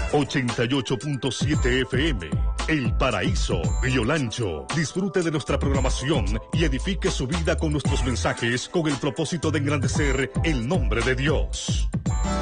88.7 FM, El Paraíso, Río Disfrute de nuestra programación y edifique su vida con nuestros mensajes con el propósito de engrandecer el nombre de Dios.